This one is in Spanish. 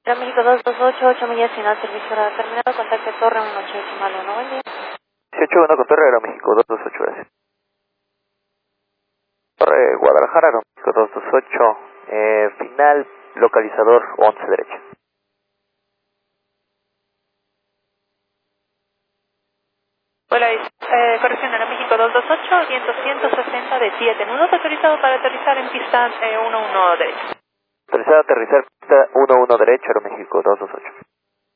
Aeroméxico 228, 8 millas final, servicio para terminado, contacto Torre 18 buen día. 18-1 con Torre Aeroméxico 228, gracias. Torre Guadalajara, Aeroméxico 228, final, localizador 11 derecha. Hola, corrección Aeroméxico 228, viento 160 de 7 nudos, autorizado para aterrizar en pista 11 derecha. Autorizado a aterrizar pista 11 derecha, Aeroméxico 228.